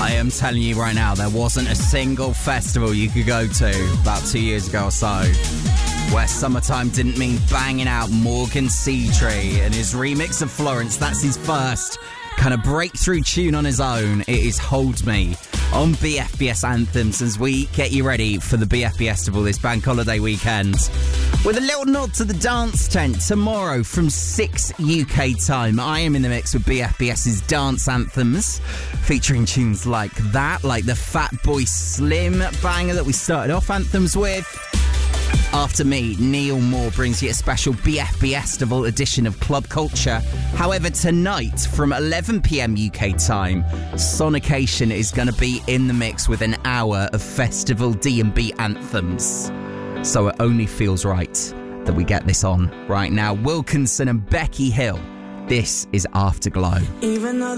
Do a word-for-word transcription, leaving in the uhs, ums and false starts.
I am telling you right now, there wasn't a single festival you could go to about two years ago or so where summertime didn't mean banging out Morgan Seatree and his remix of Florence. That's his first kind of breakthrough tune on his own. It is Hold Me on B F B S Anthems as we get you ready for the B F B Festival this bank holiday weekend. With a little nod to the dance tent tomorrow from six U K time. I am in the mix with BFBS's Dance Anthems, featuring tunes like that, like the Fatboy Slim banger that we started off Anthems with. After me, Neil Moore brings you a special B F B Festival edition of Club Culture. However, tonight from eleven p.m. U K time, Sonication is going to be in the mix with an hour of festival D and B anthems. So it only feels right that we get this on right now. Wilkinson and Becky Hill. This is Afterglow. Even though